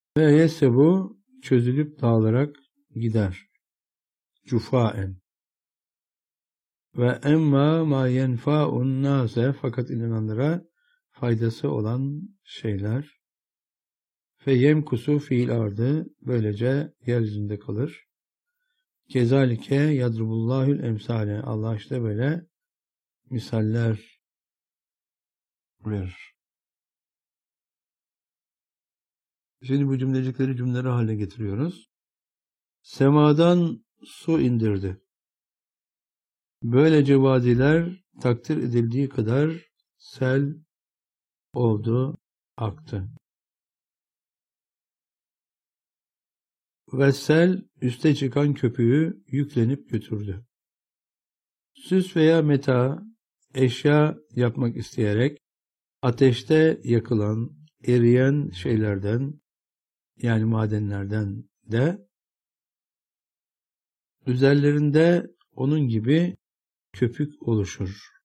Ve yesebu çözülüp dağılarak gider. Cufaen. Ve emma ma yenfa'un nase, fakat inananlara faydası olan şeyler. Fe yemkusu fiil ardı, böylece yeryüzünde kalır. Kezalike yadrubullahül emsale, Allah işte böyle misaller verir. Şimdi bu cümlecikleri cümleleri haline getiriyoruz. Semadan su indirdi. Böylece vadiler takdir edildiği kadar sel oldu, aktı. Ve sel üste çıkan köpüğü yüklenip götürdü. Süs veya meta, eşya yapmak isteyerek ateşte yakılan, eriyen şeylerden, yani madenlerden de üzerlerinde onun gibi köpük oluşur.